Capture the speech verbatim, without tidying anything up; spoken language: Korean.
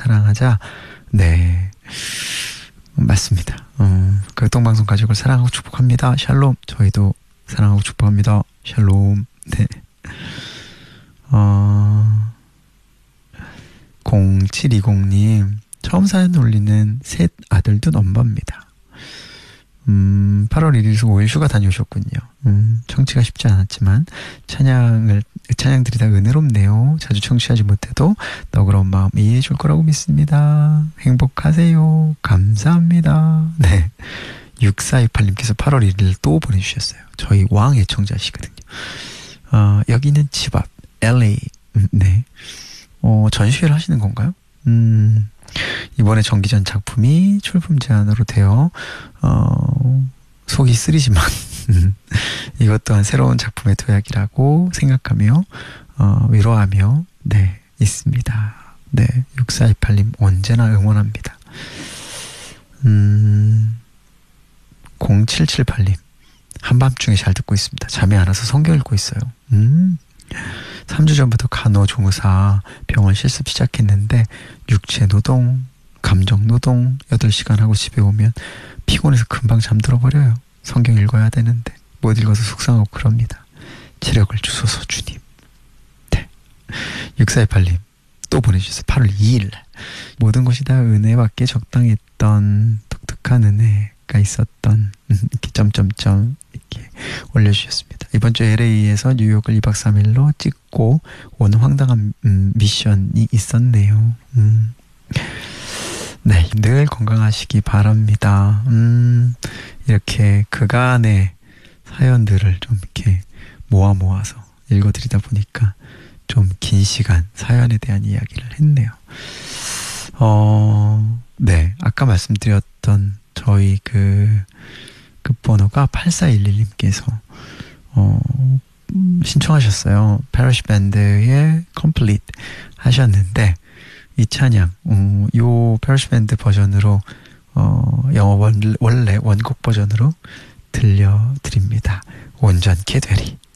사랑하자. 네, 맞습니다. 어, 교통방송 가족을 사랑하고 축복합니다. 샬롬. 저희도 사랑하고 축복합니다. 샬롬. 네. 어, 공칠이공님 처음 사연 올리는 셋 아들도 넘버입니다. 음, 팔월 일일에서 오일 휴가 다녀오셨군요. 음, 청취가 쉽지 않았지만 찬양을 찬양들이 다 은혜롭네요. 자주 청취하지 못해도 너그러운 마음 이해해 줄 거라고 믿습니다. 행복하세요. 감사합니다. 네, 육사이팔님께서 팔월 일일 또 보내주셨어요. 저희 왕 애청자시거든요. 어, 여기는 집 앞 엘에이. 음, 네, 어, 전시회를 하시는 건가요? 음, 이번에 정기전 작품이 출품 제한으로 되어 어, 속이 쓰리지만 이것 또한 새로운 작품의 도약이라고 생각하며 어, 위로하며 네 있습니다. 네, 육사이팔님 언제나 응원합니다. 음, 공칠칠팔님 한밤중에 잘 듣고 있습니다. 잠이 안 와서 성경 읽고 있어요. 음, 삼 주 전부터 간호조무사 병원 실습 시작했는데 육체 노동, 감정 노동 여덟 시간 하고 집에 오면 피곤해서 금방 잠들어 버려요. 성경 읽어야 되는데 못 읽어서 속상하고 그럽니다. 체력을 주소서 주님. 네. 육사이팔님 또 보내주셨어요. 팔월 이일 모든 것이 다 은혜밖에 적당했던 독특한 은혜가 있었던 이렇게 점점점 이렇게 올려주셨습니다. 이번 주 엘에이에서 뉴욕을 이박 삼일로 찍고 온 황당한 음, 미션이 있었네요. 음. 네, 늘 건강하시기 바랍니다. 음, 이렇게 그간의 사연들을 좀 이렇게 모아 모아서 읽어드리다 보니까 좀 긴 시간 사연에 대한 이야기를 했네요. 어, 네, 아까 말씀드렸던 저희 그 끝번호가 팔사일일님께서 어, 신청하셨어요. 패러시 밴드의 Complete 하셨는데 이 찬양, 음, 요 패러시 밴드 버전으로 어, 영어 원, 원래 원곡 버전으로 들려드립니다. 온전케 되리.